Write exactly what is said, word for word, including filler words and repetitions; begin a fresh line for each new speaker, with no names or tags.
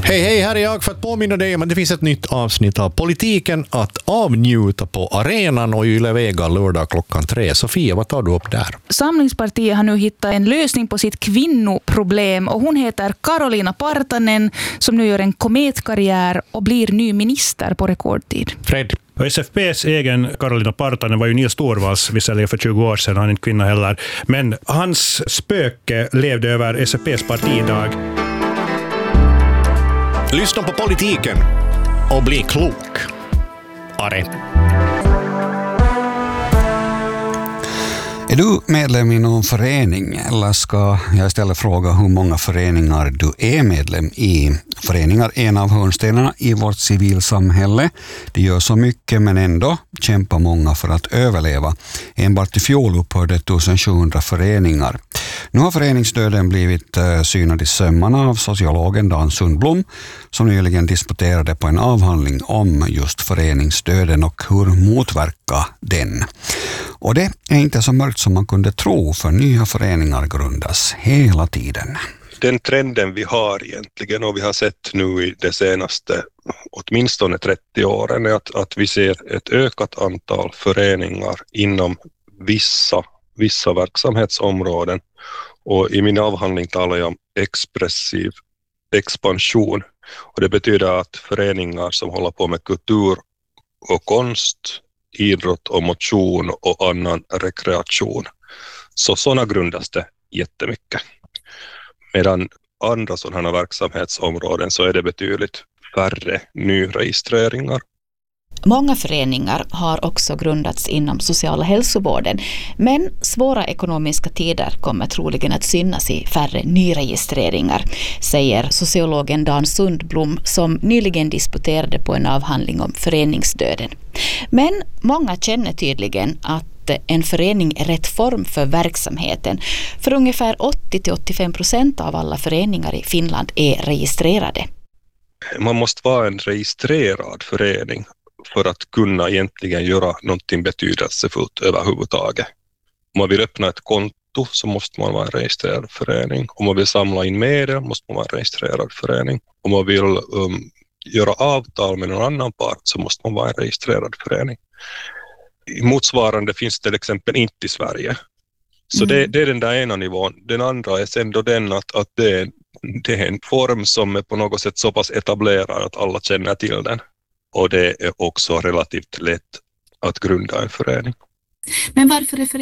Hej, hej, här är jag för att påminna dig om att det finns ett nytt avsnitt av Politiken att avnjuta på arenan och Yle Vega lördag klockan tre. Sofia, vad tar du upp där?
Samlingspartiet har nu hittat en lösning på sitt kvinnoproblem och hon heter Karolina Partanen som nu gör en kometkarriär och blir ny minister på rekordtid.
Fred?
Och S F P:s egen Karolina Partanen var ju Nils Torvalds visserligen för tjugo år sedan, han är inte kvinna heller. Men hans spöke levde över S F P:s partidag.
Lyssna på Politiken och bli klok. Are.
Är du medlem i någon förening eller ska jag istället fråga hur många föreningar du är medlem i? Föreningar är en av hörnstenarna i vårt civilsamhälle. Det gör så mycket men ändå kämpar många för att överleva. Enbart i fjol upphörde sjuttonhundra föreningar. Nu har föreningsdöden blivit synad i sömmarna av sociologen Dan Sundblom som nyligen disputerade på en avhandling om just föreningsdöden och hur motverka den. Och det är inte så mörkt som man kunde tro, för nya föreningar grundas hela tiden.
Den trenden vi har egentligen och vi har sett nu i de senaste åtminstone trettio åren är att, att vi ser ett ökat antal föreningar inom vissa, vissa verksamhetsområden. Och i min avhandling talar jag om expressiv expansion. Och det betyder att föreningar som håller på med kultur och konst, idrott och motion och annan rekreation. Så sådana grundas det jättemycket. Medan andra sådana verksamhetsområden så är det betydligt färre nyregistreringar.
Många föreningar har också grundats inom sociala hälsovården, men svåra ekonomiska tider kommer troligen att synas i färre nyregistreringar, säger sociologen Dan Sundblom som nyligen disputerade på en avhandling om föreningsdöden. Men många känner tydligen att en förening är rätt form för verksamheten, för ungefär åttio till åttiofem procent av alla föreningar i Finland är registrerade.
Man måste vara en registrerad förening för att kunna egentligen göra någonting betydelsefullt överhuvudtaget. Om man vill öppna ett konto så måste man vara en registrerad förening. Om man vill samla in medel måste man vara en registrerad förening. Om man vill um, göra avtal med någon annan part så måste man vara en registrerad förening. Motsvarande finns till exempel inte i Sverige. Så mm. det, det är den där ena nivån. Den andra är sen då den att, att det, det är en form som är på något sätt så pass etablerad att alla känner till den. Och det är också relativt lätt att grunda en förening.
Men varför är